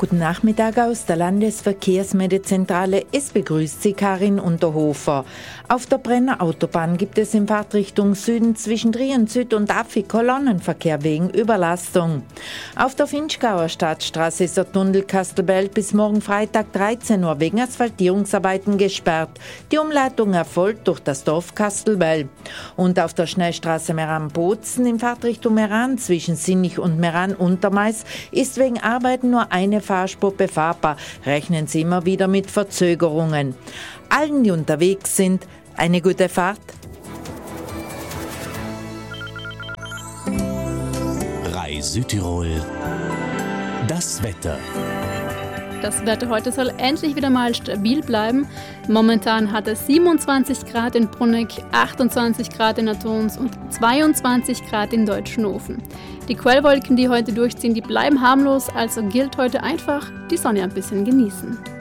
Guten Nachmittag aus der Landesverkehrsmeldezentrale. Es begrüßt Sie Karin Unterhofer. Auf der Brenner Autobahn gibt es in Fahrtrichtung Süden zwischen Trient Süd und Affi Kolonnenverkehr wegen Überlastung. Auf der Finchgauer Stadtstraße ist der Tunnel Kastelbell bis morgen Freitag 13 Uhr wegen Asphaltierungsarbeiten gesperrt. Die Umleitung erfolgt durch das Dorf Kastelbell. Und auf der Schnellstraße Meran-Bozen in Fahrtrichtung Meran zwischen Sinnich und Meran-Untermeis ist wegen Arbeiten nur eine Fahrspur befahrbar. Rechnen Sie immer wieder mit Verzögerungen. Allen, die unterwegs sind, eine gute Fahrt. RAI Südtirol. Das Wetter. Das Wetter heute soll endlich wieder mal stabil bleiben. Momentan hat es 27 Grad in Bruneck, 28 Grad in Athons und 22 Grad in Deutschnofen. Die Quellwolken, die heute durchziehen, die bleiben harmlos, also gilt heute einfach, die Sonne ein bisschen genießen.